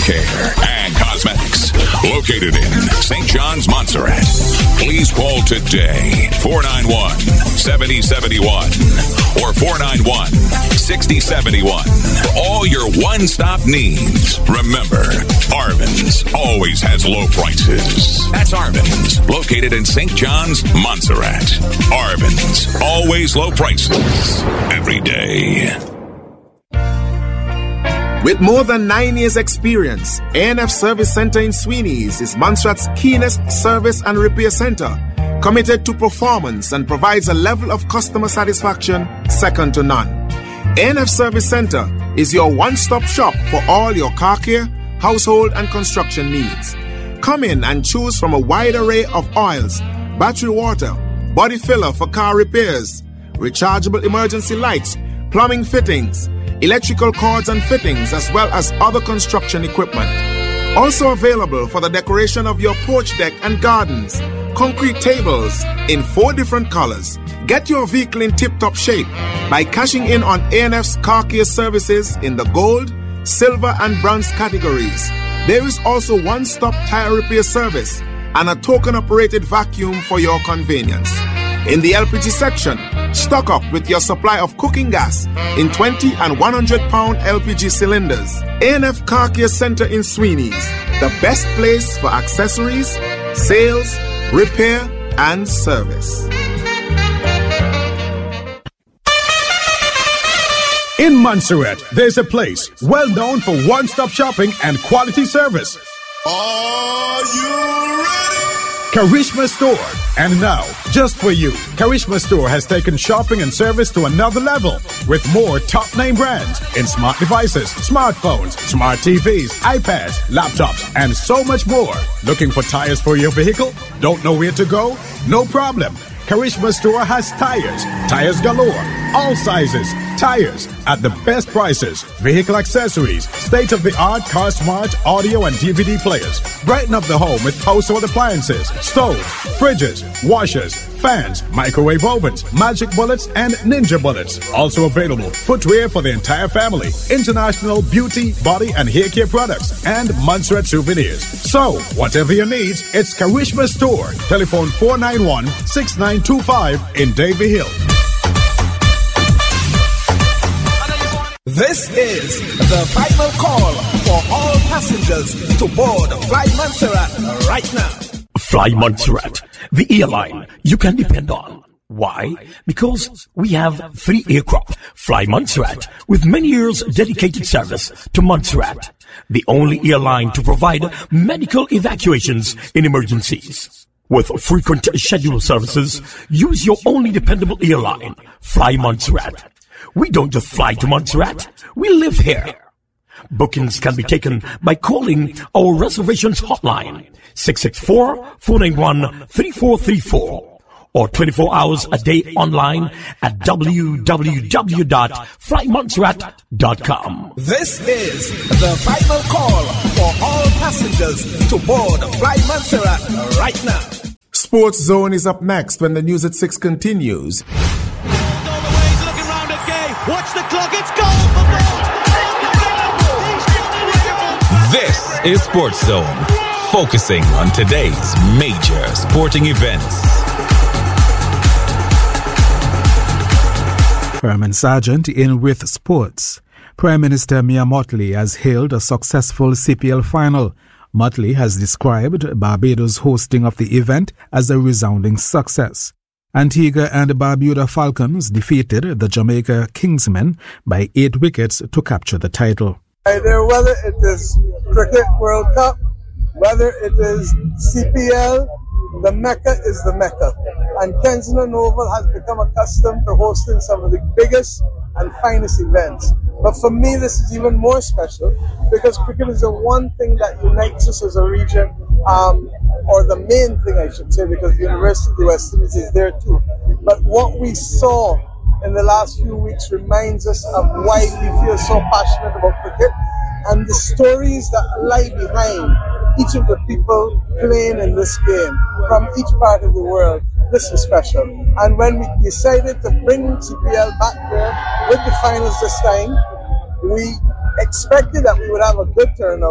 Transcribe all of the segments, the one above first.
Care and Cosmetics. Located in St. John's, Montserrat. Please call today, 491-7071 or 491-6071 for all your one-stop needs. Remember, Arvin's always has low prices. That's Arvin's, located in St. John's, Montserrat. Arvin's, always low prices, every day. With more than 9 years experience, ANF Service Center in Sweeney's is Montserrat's keenest service and repair center, committed to performance and provides a level of customer satisfaction second to none. ANF Service Center is your one-stop shop for all your car care, household and construction needs. Come in and choose from a wide array of oils, battery water, body filler for car repairs, rechargeable emergency lights, plumbing fittings, electrical cords and fittings, as well as other construction equipment. Also available for the decoration of your porch deck and gardens, concrete tables in 4 different colors. Get your vehicle in tip-top shape by cashing in on ANF's car care services in the gold, silver and bronze categories. There is also one-stop tire repair service and a token-operated vacuum for your convenience. In the LPG section, stock up with your supply of cooking gas in 20 and 100-pound LPG cylinders. ANF Car Care Center in Sweeney's, the best place for accessories, sales, repair, and service. In Montserrat, there's a place well known for one-stop shopping and quality service. Are you ready? Karishma Store. And now, just for you, Karishma Store has taken shopping and service to another level with more top-name brands in smart devices, smartphones, smart TVs, iPads, laptops, and so much more. Looking for tires for your vehicle? Don't know where to go? No problem. Karishma Store has tires galore, all sizes, tires at the best prices, vehicle accessories, state-of-the-art car smart audio and DVD players. Brighten up the home with household appliances, stoves, fridges, washers, fans, microwave ovens, magic bullets, and ninja bullets. Also available footwear for the entire family, international beauty, body, and hair care products, and Montserrat souvenirs. So, whatever your needs, it's Karishma Store. Telephone 491-6925 in Davie Hill. This is the final call for all passengers to board Fly Montserrat right now. Fly Montserrat, the airline you can depend on. Why? Because we have 3 aircraft. Fly Montserrat, with many years dedicated service to Montserrat, the only airline to provide medical evacuations in emergencies. With frequent scheduled services, use your only dependable airline, Fly Montserrat. We don't just fly to Montserrat, we live here. Bookings can be taken by calling our reservations hotline, 664-491-3434, or 24 hours a day online at www.flymontserrat.com. This is the final call for all passengers to board Fly Montserrat right now. Sports Zone is up next when the news at 6 continues. Watch the clock, it's goal! This is Sports Zone, focusing on today's major sporting events. Herman Sargent in with sports. Prime Minister Mia Mottley has hailed a successful CPL final. Mottley has described Barbados' hosting of the event as a resounding success. Antigua and Barbuda Falcons defeated the Jamaica Kingsmen by 8 wickets to capture the title. Whether it is Cricket World Cup, whether it is CPL, the Mecca is the Mecca. And Kensington Oval has become accustomed to hosting some of the biggest and finest events. But for me, this is even more special because cricket is the one thing that unites us as a region, or the main thing I should say, because the University of the West Indies is there too. But what we saw in the last few weeks reminds us of why we feel so passionate about cricket and the stories that lie behind each of the people playing in this game from each part of the world. This is special. And when we decided to bring CPL back there with the finals this time, we expected that we would have a good turnout,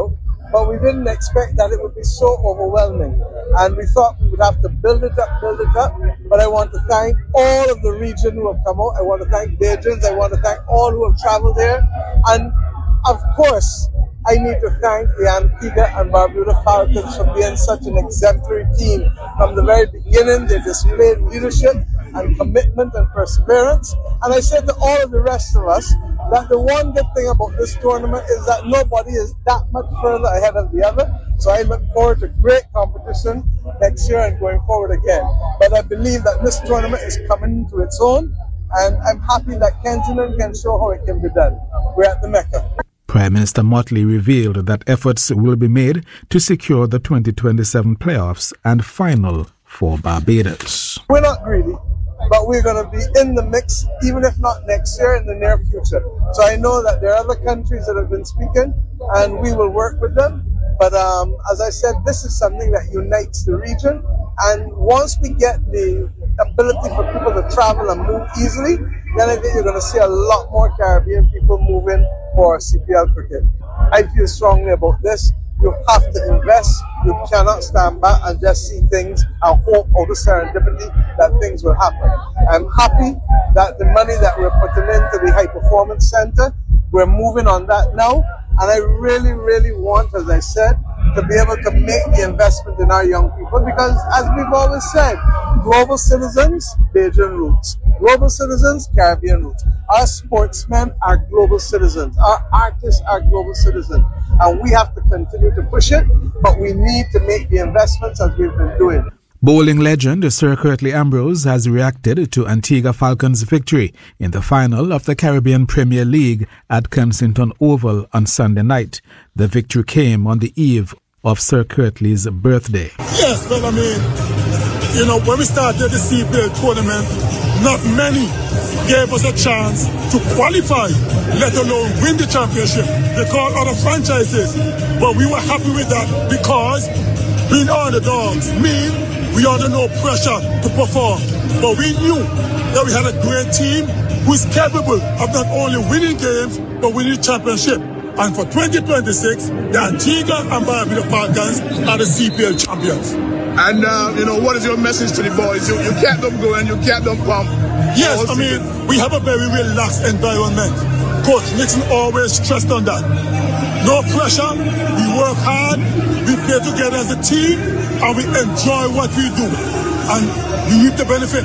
but we didn't expect that it would be so overwhelming. And we thought we would have to build it up. But I want to thank all of the region who have come out. I want to thank Bajans. I want to thank all who have traveled here. And of course, I need to thank the Antigua and Barbuda Falcons for being such an exemplary team. From the very beginning, they displayed leadership and commitment and perseverance. And I said to all of the rest of us that the one good thing about this tournament is that nobody is that much further ahead of the other. So I look forward to great competition next year and going forward again. But I believe that this tournament is coming into its own, and I'm happy that Kensington can show how it can be done. We're at the Mecca. Prime Minister Motley revealed that efforts will be made to secure the 2027 playoffs and final for Barbados. We're not greedy, but we're going to be in the mix, even if not next year, in the near future. So I know that there are other countries that have been speaking, and we will work with them. But as I said, this is something that unites the region. And once we get the ability for people to travel and move easily, then I think you're going to see a lot more Caribbean people moving for CPL cricket. I feel strongly about this. You have to invest. You cannot stand back and just see things and hope out of serendipity that things will happen. I'm happy that the money that we're putting into the High Performance Center, we're moving on that now. And I really, really want, as I said, to be able to make the investment in our young people, because as we've always said, global citizens, Bajan roots. Global citizens, Caribbean roots. Our sportsmen are global citizens. Our artists are global citizens. And we have to continue to push it, but we need to make the investments as we've been doing. Bowling legend Sir Curtly Ambrose has reacted to Antigua Falcons' victory in the final of the Caribbean Premier League at Kensington Oval on Sunday night. The victory came on the eve of Sir Curtly's birthday. Yes, well, I mean, when we started the CPL tournament, not many gave us a chance to qualify, let alone win the championship. They called other franchises, but we were happy with that because being underdogs mean we are under no pressure to perform. But we knew that we had a great team who is capable of not only winning games, but winning the championship. And for 2026, the Antigua and Barbuda Falcons are the CPL champions. And, what is your message to the boys? You kept them going, you kept them pumped. Yes, I mean, we have a very relaxed environment. Coach Nixon always stressed on that. No pressure, we work hard, we play together as a team, and we enjoy what we do. And we reap the benefit.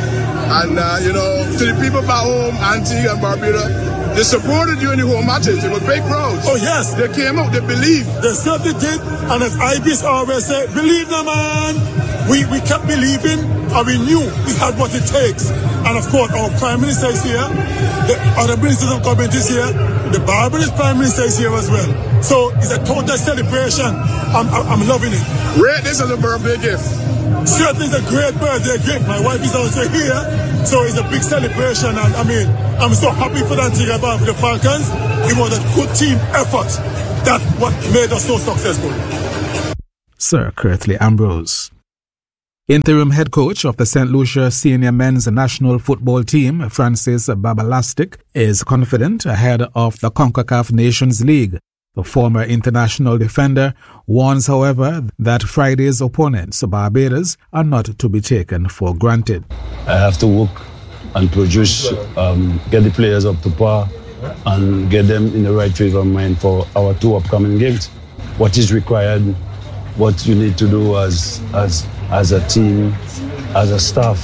And, to the people back home, Antigua and Barbuda, they supported you in the home matches. It was big crowds. Oh, yes. They came out, they believed. They certainly did. And as IBs always say, believe them, man. We kept believing, and we knew we had what it takes. And of course, our Prime Minister is here. The other ministers of government is here. The Barbados Prime Minister is here as well. So it's a total celebration. I'm loving it. Rate this as a birthday gift. Certainly it's a great birthday gift. My wife is also here. So it's a big celebration. And I'm so happy for the Antigua Barbuda Falcons. It was a good team effort. That's what made us so successful. Sir Curtly Ambrose. Interim head coach of the St. Lucia senior men's national football team, Francis Babalastic, is confident ahead of the CONCACAF Nations League. The former international defender warns, however, that Friday's opponents, Barbados, are not to be taken for granted. I have to work and produce, get the players up to par and get them in the right frame of mind for our two upcoming games. What is required, what you need to do as a team, as a staff,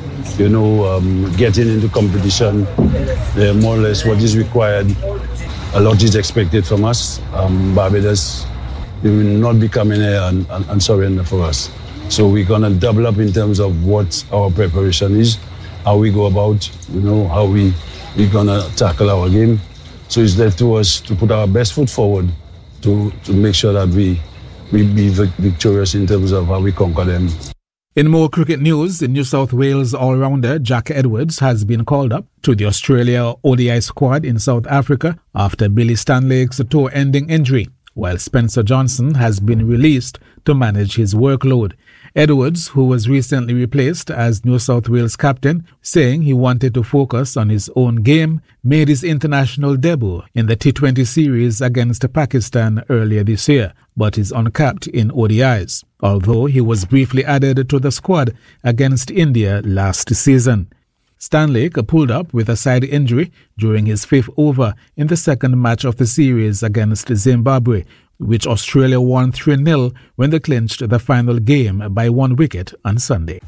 getting into competition, more or less what is required. A lot is expected from us. Barbados, they will not be coming here and surrender for us. So we're going to double up in terms of what our preparation is, how we go about, how we're going to tackle our game. So it's left to us to put our best foot forward to make sure that we be victorious in terms of how we conquer them. In more cricket news, the New South Wales all-rounder Jack Edwards has been called up to the Australia ODI squad in South Africa after Billy Stanlake's tour-ending injury, while Spencer Johnson has been released to manage his workload. Edwards, who was recently replaced as New South Wales captain, saying he wanted to focus on his own game, made his international debut in the T20 series against Pakistan earlier this year, but is uncapped in ODIs, although he was briefly added to the squad against India last season. Stanlake pulled up with a side injury during his fifth over in the second match of the series against Zimbabwe, which Australia won 3-0 when they clinched the final game by 1 wicket on Sunday.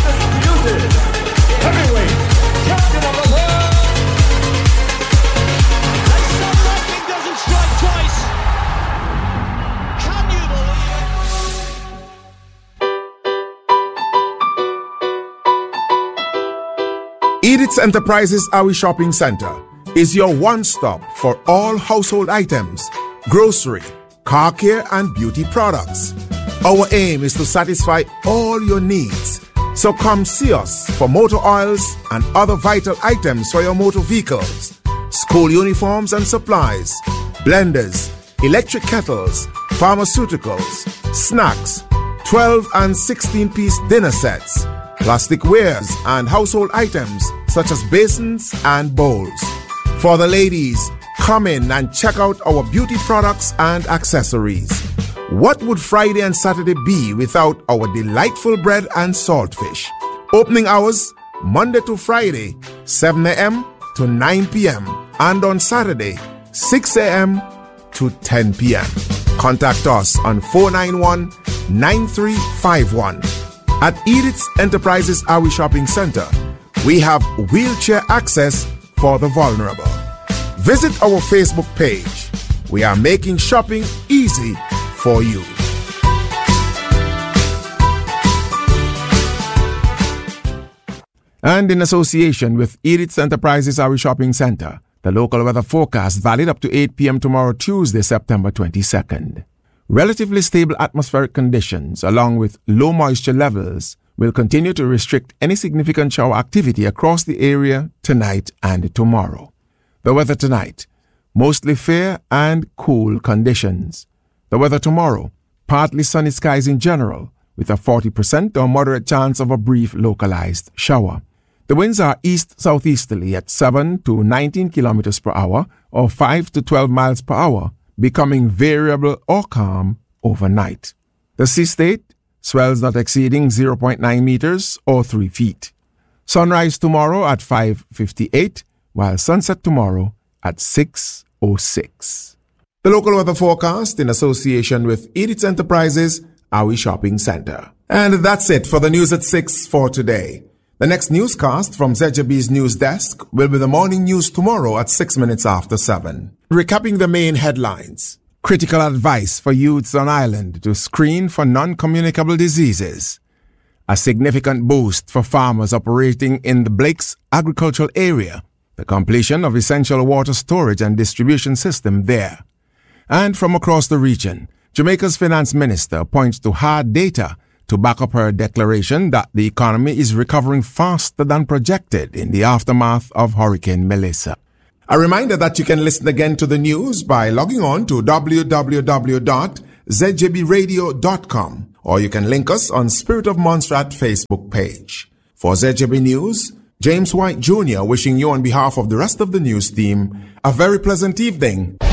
Edith's Enterprises Awi Shopping Center is your one-stop for all household items, grocery, car care and beauty products. Our aim is to satisfy all your needs. So come see us for motor oils and other vital items for your motor vehicles, school uniforms and supplies, blenders, electric kettles, pharmaceuticals, snacks, 12 and 16-piece dinner sets, plastic wares and household items such as basins and bowls. For the ladies, come in and check out our beauty products and accessories. What would Friday and Saturday be without our delightful bread and saltfish? Opening hours, Monday to Friday, 7 a.m. to 9 p.m. and on Saturday, 6 a.m. to 10 p.m. Contact us on 491-9351. At Edith's Enterprises Awi Shopping Center, we have wheelchair access for the vulnerable. Visit our Facebook page. We are making shopping easy for you. And in association with Edith's Enterprises Awi Shopping Center, the local weather forecast valid up to 8 p.m. tomorrow, Tuesday, September 22nd. Relatively stable atmospheric conditions, along with low moisture levels, will continue to restrict any significant shower activity across the area tonight and tomorrow. The weather tonight, mostly fair and cool conditions. The weather tomorrow, partly sunny skies in general, with a 40% or moderate chance of a brief localized shower. The winds are east-southeasterly at 7 to 19 kilometers per hour or 5 to 12 miles per hour, becoming variable or calm overnight. The sea state, swells not exceeding 0.9 meters or 3 feet. Sunrise tomorrow at 5:58, while sunset tomorrow at 6:06. The local weather forecast in association with Edith's Enterprises Awi Shopping Center. And that's it for the news at 6 for today. The next newscast from ZJB's news desk will be the morning news tomorrow at 6 minutes after 7. Recapping the main headlines. Critical advice for youths on island to screen for non-communicable diseases. A significant boost for farmers operating in the Blake's agricultural area. The completion of essential water storage and distribution system there. And from across the region, Jamaica's finance minister points to hard data to back up her declaration that the economy is recovering faster than projected in the aftermath of Hurricane Melissa. A reminder that you can listen again to the news by logging on to www.zjbradio.com, or you can link us on Spirit of Montserrat Facebook page. For ZJB News, James White Jr. wishing you on behalf of the rest of the news team a very pleasant evening.